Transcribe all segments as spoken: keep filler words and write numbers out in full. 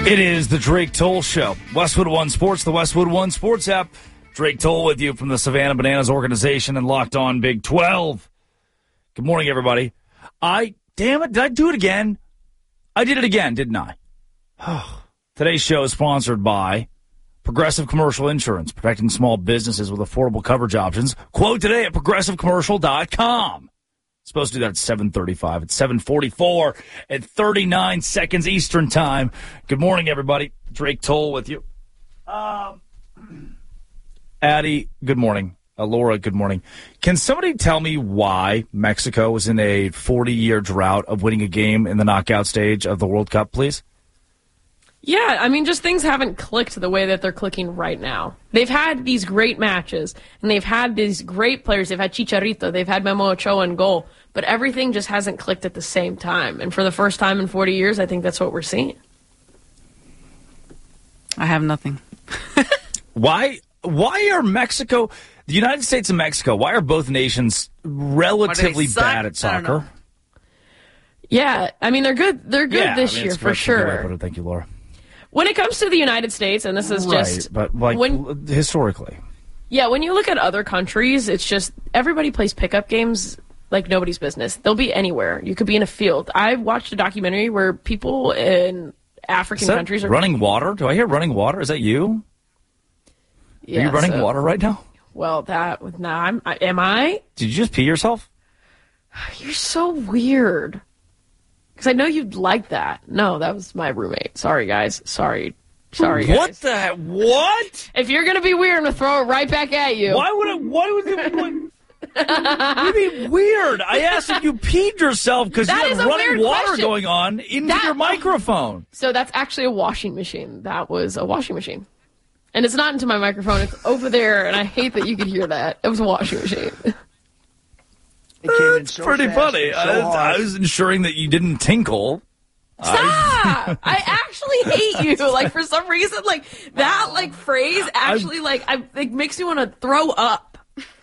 It is the Drake Toll Show. Westwood One Sports, the Westwood One Sports app. Drake Toll with you from the Savannah Bananas organization and Locked On Big twelve. Good morning, everybody. I, damn it, did I do it again? I did it again, didn't I? Today's show is sponsored by Progressive Commercial Insurance, protecting small businesses with affordable coverage options. Quote today at progressive commercial dot com. Supposed to do that at seven thirty-five. It's seven forty-four at thirty-nine seconds Eastern time. Good morning, everybody. Drake Toll with you. Um, Addie, good morning. Uh, Laura, good morning. Can somebody tell me why Mexico was in a forty-year drought of winning a game in the knockout stage of the World Cup, please? Yeah, I mean, just things haven't clicked the way that they're clicking right now. They've had these great matches, and they've had these great players. They've had Chicharito, they've had Memo Ochoa in goal, but everything just hasn't clicked at the same time. And for the first time in forty years, I think that's what we're seeing. I have nothing. Why? Why are Mexico, the United States and Mexico, why are both nations relatively bad at soccer? Yeah, I mean, they're good. They're good yeah, this I mean, year for sure. It. Thank you, Laura. When it comes to the United States, and this is right, just but like when, historically, yeah, when you look at other countries, it's just everybody plays pickup games like nobody's business. They'll be anywhere. You could be in a field. I watched a documentary where people in African countries are running water. Do I hear running water? Is that you? Yeah, are you running so, water right now? Well, that now I'm. I, am I? Did you just pee yourself? You're so weird. Because I know you'd like that. No, that was my roommate. Sorry, guys. Sorry. Sorry, guys. What the? What? If you're going to be weird, I'm going to throw it right back at you. Why would it? Why would it? What do you mean weird? I asked if you peed yourself because you had running water question. going on into that, your microphone. So that's actually a washing machine. That was a washing machine. And it's not into my microphone. It's over there, and I hate that you could hear that. It was a washing machine. It's so pretty funny. So I, I was ensuring that you didn't tinkle. Stop! I, I actually hate you. Like, for some reason, like, that, like, phrase actually, I, like, I, like, makes me want to throw up.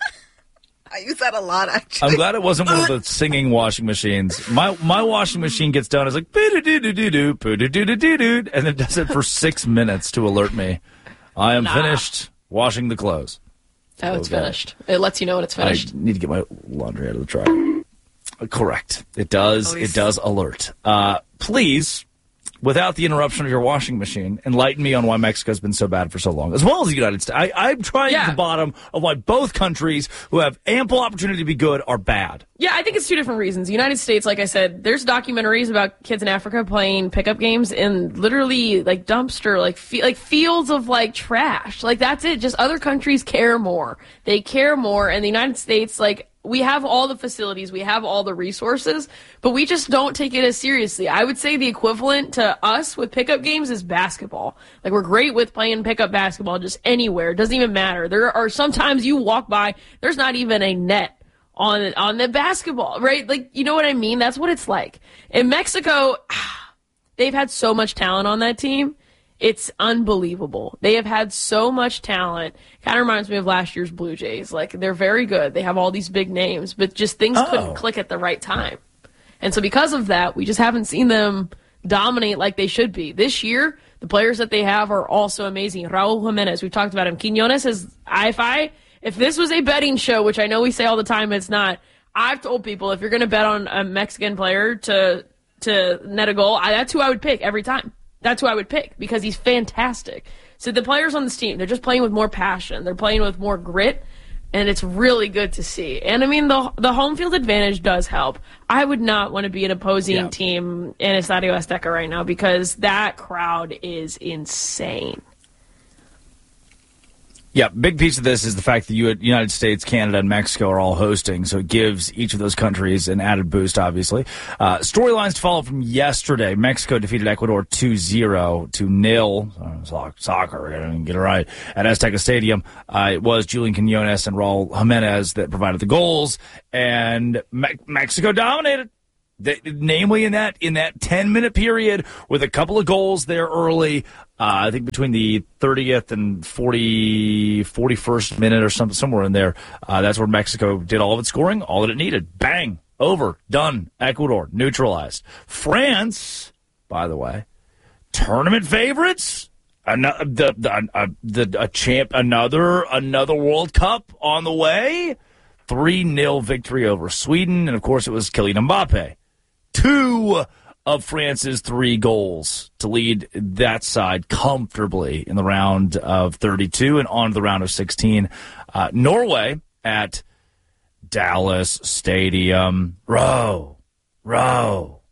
I use that a lot, actually. I'm glad it wasn't one of the singing washing machines. My my washing machine gets done. It's like, doo-doo-doo-doo-doo, doo-doo-doo-doo-doo, and it does it for six minutes to alert me. I am nah. finished washing the clothes. Oh, it's okay. Finished. It lets you know when it's finished. I need to get my laundry out of the dryer. Correct. It does. It does alert. Uh, please, without the interruption of your washing machine, enlighten me on why Mexico's been so bad for so long, as well as the United States. I, I'm trying yeah. to the bottom of why both countries who have ample opportunity to be good are bad. Yeah, I think it's two different reasons. The United States, like I said, there's documentaries about kids in Africa playing pickup games in literally like dumpster, like fe- like fields of like trash. Like that's it. Just other countries care more. They care more, and the United States, like, we have all the facilities, we have all the resources, but we just don't take it as seriously. I would say the equivalent to us with pickup games is basketball. Like, we're great with playing pickup basketball just anywhere. It doesn't even matter. There are sometimes you walk by, there's not even a net on on the basketball, right? Like, you know what I mean? That's what it's like. In Mexico, they've had so much talent on that team. It's unbelievable. They have had so much talent. Kind of reminds me of last year's Blue Jays. Like, they're very good. They have all these big names, but just things oh. couldn't click at the right time. And so because of that, we just haven't seen them dominate like they should be. This year, the players that they have are also amazing. Raul Jimenez, we've talked about him. Quinones is, if I, if this was a betting show, which I know we say all the time, it's not. I've told people, if you're going to bet on a Mexican player to, to net a goal, I, that's who I would pick every time. That's who I would pick because he's fantastic. So the players on this team, they're just playing with more passion. They're playing with more grit, and it's really good to see. And, I mean, the the home field advantage does help. I would not want to be an opposing yeah. team in Estadio Azteca right now because that crowd is insane. Yeah, big piece of this is the fact that the United States, Canada, and Mexico are all hosting, so it gives each of those countries an added boost, obviously. Uh, storylines to follow from yesterday. Mexico defeated Ecuador two zero to nil. Uh, soccer, I didn't get it right. At Azteca Stadium, uh, it was Julian Quinones and Raul Jimenez that provided the goals, and Me- Mexico dominated. They, namely in that in that ten-minute period with a couple of goals there early, uh, I think between the thirtieth and forty, forty-first minute or something, somewhere in there, uh, that's where Mexico did all of its scoring, all that it needed. Bang, over, done, Ecuador, neutralized. France, by the way, tournament favorites. Another the the, uh, the a champ. Another another World Cup on the way. three nil victory over Sweden, and of course it was Kylian Mbappe. Two of France's three goals to lead that side comfortably in the round of thirty-two and on to the round of sixteen. Uh, Norway at Dallas Stadium. Row, row,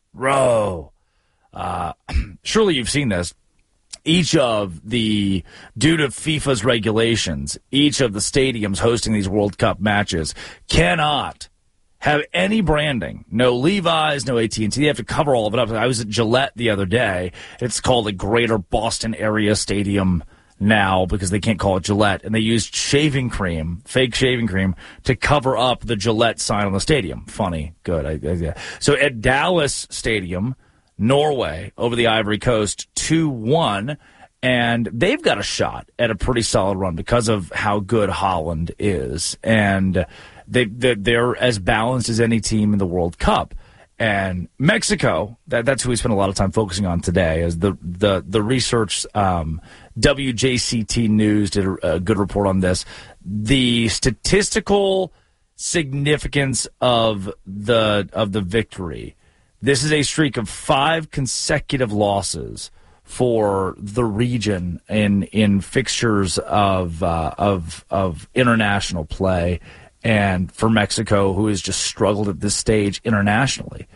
row. Uh, surely you've seen this. Each of the, due to FIFA's regulations, each of the stadiums hosting these World Cup matches cannot have any branding. No Levi's, no A T and T. They have to cover all of it up. I was at Gillette the other day. It's called the Greater Boston Area Stadium now because they can't call it Gillette. And they used shaving cream, fake shaving cream, to cover up the Gillette sign on the stadium. Funny. Good. I, I, yeah. So at Dallas Stadium, Norway over the Ivory Coast, two one, and they've got a shot at a pretty solid run because of how good Holland is. And they, they're as balanced as any team in the World Cup. And Mexico, that, that's who we spent a lot of time focusing on today, as the, the, the research, um, W J C T News did a, a good report on this. The statistical significance of the of the victory. This is a streak of five consecutive losses for the region in in fixtures of uh, of of international play, and for Mexico, who has just struggled at this stage internationally.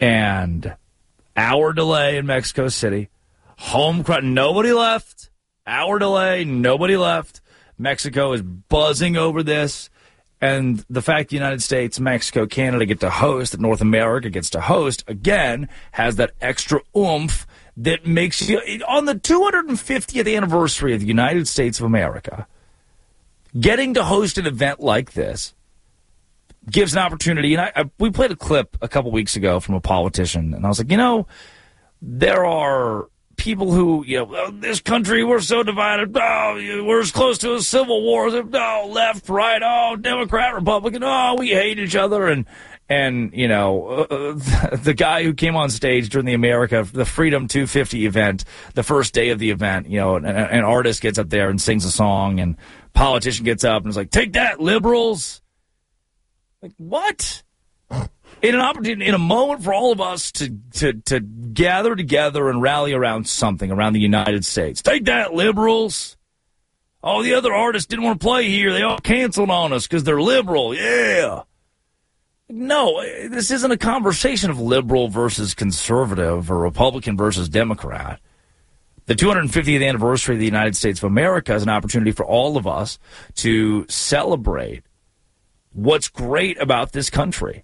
And hour delay in Mexico City, home crowd, nobody left. Hour delay, nobody left. Mexico is buzzing over this. And the fact the United States, Mexico, Canada get to host, that North America gets to host, again, has that extra oomph that makes you, on the two hundred fiftieth anniversary of the United States of America, getting to host an event like this gives an opportunity. And I, I, we played a clip a couple weeks ago from a politician, and I was like, you know, there are people who, you know, oh, this country, we're so divided. Oh, we're as close to a civil war. Oh, left, right. Oh, Democrat, Republican. Oh, we hate each other. And, and you know, uh, the guy who came on stage during the America, the Freedom two fifty event, the first day of the event, you know, an, an artist gets up there and sings a song, and politician gets up and is like, take that, liberals. Like, what? In an opportunity, in a moment for all of us to, to, to gather together and rally around something, around the United States. Take that, liberals. Oh, the other artists didn't want to play here. They all canceled on us because they're liberal. Yeah. No, this isn't a conversation of liberal versus conservative or Republican versus Democrat. The two hundred fiftieth anniversary of the United States of America is an opportunity for all of us to celebrate what's great about this country.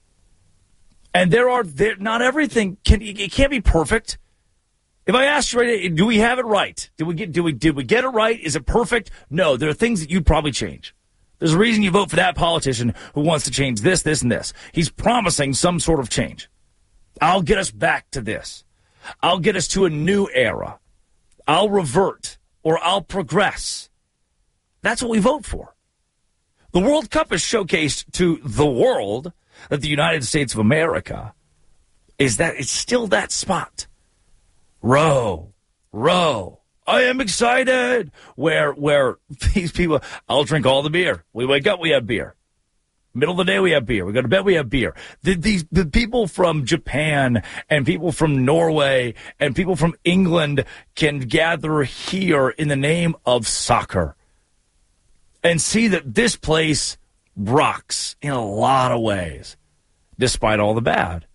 And there are there, not everything can it can't be perfect. If I asked you, right, do we have it right? Did we get do we did we get it right? Is it perfect? No. There are things that you'd probably change. There's a reason you vote for that politician who wants to change this, this, and this. He's promising some sort of change. I'll get us back to this. I'll get us to a new era. I'll revert or I'll progress. That's what we vote for. The World Cup is showcased to the world that the United States of America is that it's still that spot. Row, row. I am excited. Where, where these people, I'll drink all the beer. We wake up, we have beer. Middle of the day, we have beer. We go to bed, we have beer. The, these, the people from Japan and people from Norway and people from England can gather here in the name of soccer and see that this place rocks in a lot of ways, despite all the bad.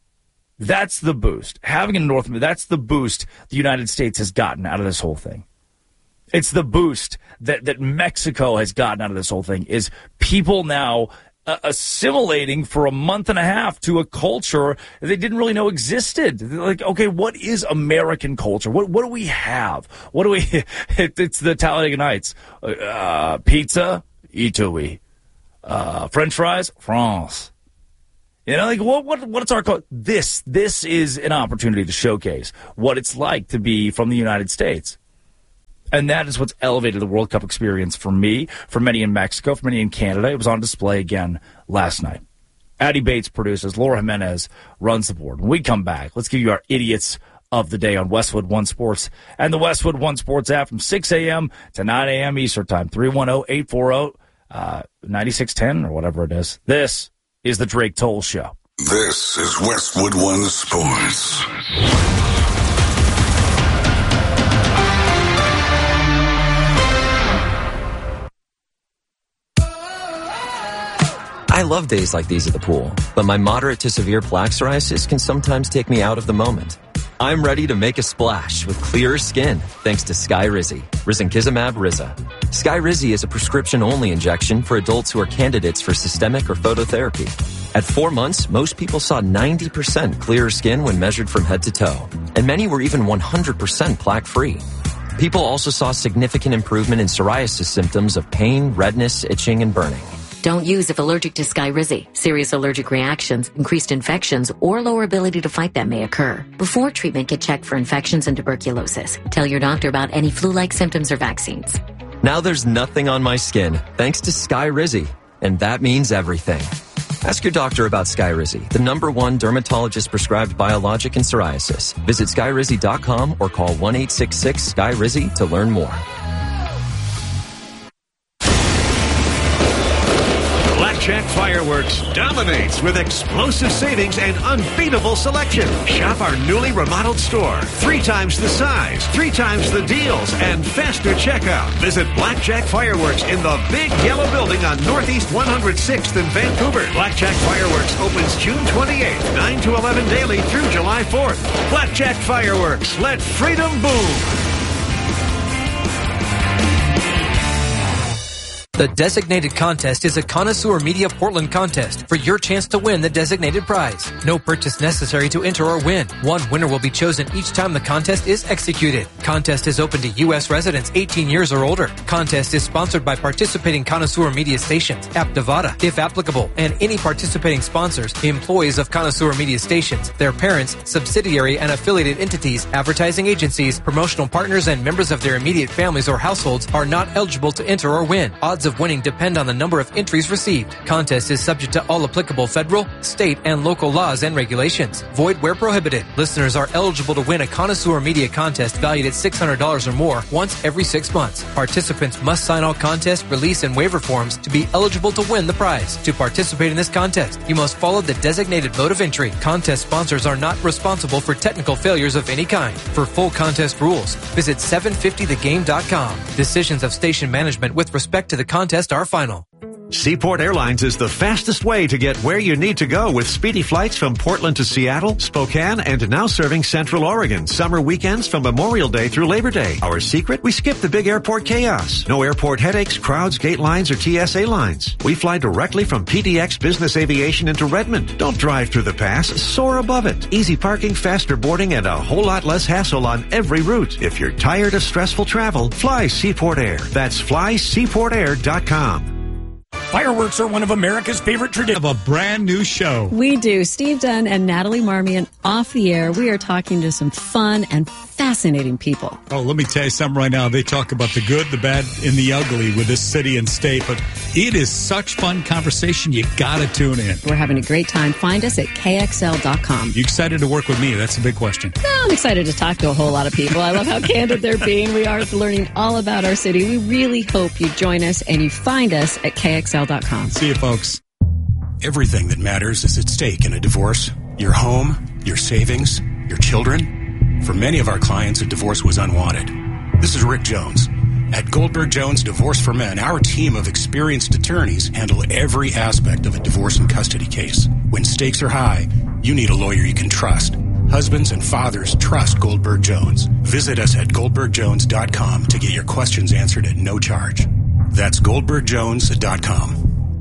That's the boost. Having a North America, that's the boost the United States has gotten out of this whole thing. It's the boost that, that Mexico has gotten out of this whole thing, is people now uh, assimilating for a month and a half to a culture they didn't really know existed. They're like, okay, what is American culture? What what do we have? What do we, it, it's the Talladega Nights. Uh, pizza, Italy. Uh, French fries, France. You know, like what? What? What's our call? This? This is an opportunity to showcase what it's like to be from the United States, and that is what's elevated the World Cup experience for me, for many in Mexico, for many in Canada. It was on display again last night. Addie Bates produces. Laura Jimenez runs the board. When we come back, let's give you our idiots of the day on Westwood One Sports and the Westwood One Sports app from six a.m. to nine a.m. Eastern Time, three one zero, eight four zero, nine six one zero or whatever it is. This is the Drake Toll Show. This is Westwood One Sports. I love days like these at the pool, but my moderate to severe plaque psoriasis can sometimes take me out of the moment. I'm ready to make a splash with clearer skin thanks to Skyrizi, risankizumab Riza. Skyrizi is a prescription-only injection for adults who are candidates for systemic or phototherapy. At four months, most people saw ninety percent clearer skin when measured from head to toe, and many were even one hundred percent plaque-free. People also saw significant improvement in psoriasis symptoms of pain, redness, itching, and burning. Don't use if allergic to Skyrizi. Serious allergic reactions, increased infections, or lower ability to fight them may occur. Before treatment, get checked for infections and tuberculosis. Tell your doctor about any flu-like symptoms or vaccines. Now there's nothing on my skin thanks to Skyrizi, and that means everything. Ask your doctor about Skyrizi, the number one dermatologist-prescribed biologic in psoriasis. Visit skyrizi dot com or call one eight six six, S K Y R I Z I to learn more. Blackjack Fireworks dominates with explosive savings and unbeatable selection. Shop our newly remodeled store. Three times the size, three times the deals, and faster checkout. Visit Blackjack Fireworks in the big yellow building on Northeast one hundred sixth in Vancouver. Blackjack Fireworks opens June twenty-eighth, nine to eleven daily through July fourth. Blackjack Fireworks, let freedom boom. The designated contest is a Connoisseur Media Portland contest for your chance to win the designated prize. No purchase necessary to enter or win. One winner will be chosen each time the contest is executed. Contest is open to U S residents eighteen years or older. Contest is sponsored by participating Connoisseur Media stations, App Nevada, if applicable, and any participating sponsors, employees of Connoisseur Media stations, their parents, subsidiary and affiliated entities, advertising agencies, promotional partners, and members of their immediate families or households are not eligible to enter or win. Odds of winning depend on the number of entries received. Contest is subject to all applicable federal, state, and local laws and regulations. Void where prohibited. Listeners are eligible to win a Connoisseur Media contest valued at six hundred dollars or more once every six months. Participants must sign all contest, release, and waiver forms to be eligible to win the prize. To participate in this contest, you must follow the designated mode of entry. Contest sponsors are not responsible for technical failures of any kind. For full contest rules, visit seven fifty the game dot com. Decisions of station management with respect to the contest are final. Seaport Airlines is the fastest way to get where you need to go with speedy flights from Portland to Seattle, Spokane, and now serving Central Oregon. Summer weekends from Memorial Day through Labor Day. Our secret? We skip the big airport chaos. No airport headaches, crowds, gate lines, or T S A lines. We fly directly from P D X Business Aviation into Redmond. Don't drive through the pass, soar above it. Easy parking, faster boarding, and a whole lot less hassle on every route. If you're tired of stressful travel, fly Seaport Air. That's fly seaport air dot com. Fireworks are one of America's favorite traditions. Of a brand new show. We do. Steve Dunn and Natalie Marmion off the air. We are talking to some fun and fascinating people. Oh, let me tell you something right now. They talk about the good, the bad, and the ugly with this city and state, but it is such fun conversation. You got to tune in. We're having a great time. Find us at K X L dot com. You excited to work with me? That's a big question. No, I'm excited to talk to a whole lot of people. I love how candid they're being. We are learning all about our city. We really hope you join us and you find us at K X L dot com. See you, folks. Everything that matters is at stake in a divorce. Your home, your savings, your children. For many of our clients, a divorce was unwanted. This is Rick Jones. At Goldberg Jones Divorce for Men, our team of experienced attorneys handle every aspect of a divorce and custody case. When stakes are high, you need a lawyer you can trust. Husbands and fathers trust Goldberg Jones. Visit us at goldberg jones dot com to get your questions answered at no charge. That's goldberg jones dot com.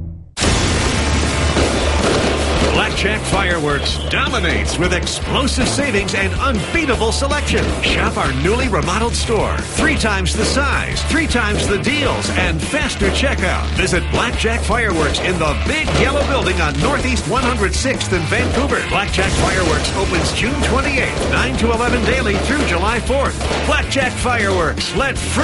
Blackjack Fireworks dominates with explosive savings and unbeatable selection. Shop our newly remodeled store. Three times the size, three times the deals, and faster checkout. Visit Blackjack Fireworks in the big yellow building on Northeast one hundred sixth in Vancouver. Blackjack Fireworks opens June twenty-eighth, nine to eleven daily through July fourth. Blackjack Fireworks, let free